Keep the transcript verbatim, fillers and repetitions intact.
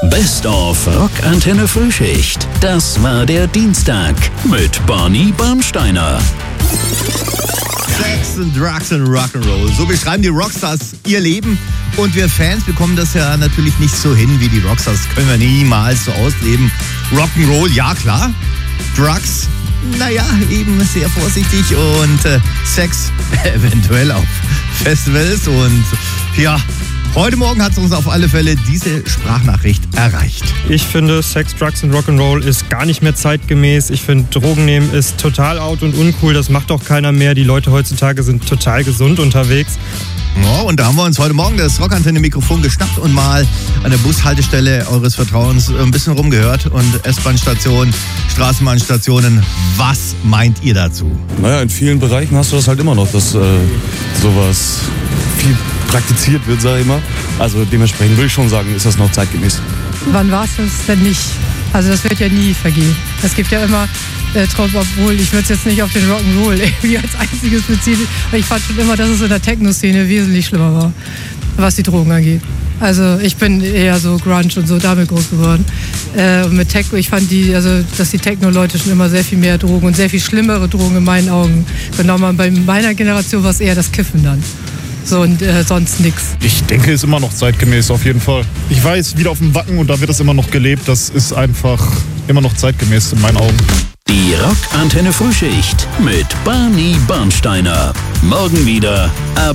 Best of Rockantenne Frühschicht. Das war der Dienstag mit Barney Bernsteiner. Sex and Drugs and Rock'n'Roll. So beschreiben die Rockstars ihr Leben. Und wir Fans bekommen das ja natürlich nicht so hin wie die Rockstars. Das können wir niemals so ausleben. Rock'n'Roll, ja klar. Drugs, naja, eben sehr vorsichtig. Und äh, Sex eventuell auf Festivals. Und ja, heute Morgen hat es uns auf alle Fälle diese Sprachnachricht erreicht. Ich finde, Sex, Drugs und Rock'n'Roll ist gar nicht mehr zeitgemäß. Ich finde, Drogen nehmen ist total out und uncool. Das macht auch keiner mehr. Die Leute heutzutage sind total gesund unterwegs. Ja, und da haben wir uns heute Morgen das Rockantenne-Mikrofon geschnappt und mal an der Bushaltestelle eures Vertrauens ein bisschen rumgehört. Und S-Bahn-Stationen, Straßenbahnstationen, was meint ihr dazu? Naja, in vielen Bereichen hast du das halt immer noch, dass äh, sowas viel praktiziert wird, sag ich mal. Also dementsprechend würde ich schon sagen, ist das noch zeitgemäß. Wann war es das denn nicht? Also das wird ja nie vergehen. Es gibt ja immer äh, drauf, obwohl ich würde es jetzt nicht auf den Rock'n'Roll irgendwie als einziges beziehen, aber ich fand schon immer, dass es in der Techno-Szene wesentlich schlimmer war, was die Drogen angeht. Also ich bin eher so Grunge und so damit groß geworden. Äh, mit Techno, ich fand die, also dass die Techno-Leute schon immer sehr viel mehr Drogen und sehr viel schlimmere Drogen in meinen Augen genommen haben. Bei meiner Generation war es eher das Kiffen dann. So und äh, sonst nichts. Ich denke, ist immer noch zeitgemäß, auf jeden Fall. Ich weiß, wieder auf dem Wacken und da wird es immer noch gelebt. Das ist einfach immer noch zeitgemäß in meinen Augen. Die Rockantenne Frühschicht mit Barney Bernsteiner. Morgen wieder ab